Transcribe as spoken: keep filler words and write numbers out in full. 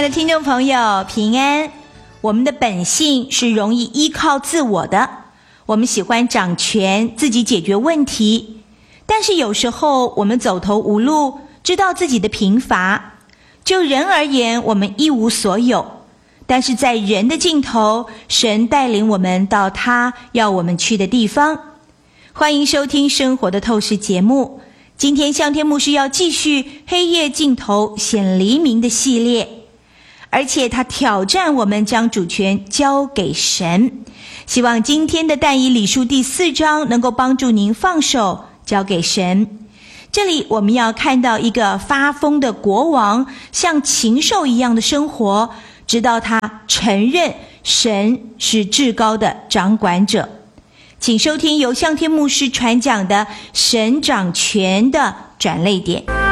的听众朋友平安。我们的本性是容易依靠自我的，我们喜欢掌权，自己解决问题，但是有时候我们走投无路，知道自己的贫乏。就人而言，我们一无所有，但是在人的尽头，神带领我们到他要我们去的地方。欢迎收听生活的透视节目，今天向天牧师要继续黑夜尽头显黎明的系列，而且他挑战我们将主权交给神。希望今天的但以理书第四章能够帮助您放手交给神。这里我们要看到一个发疯的国王像禽兽一样的生活，直到他承认神是至高的掌管者。请收听由向天牧师传讲的神掌权的转捩点。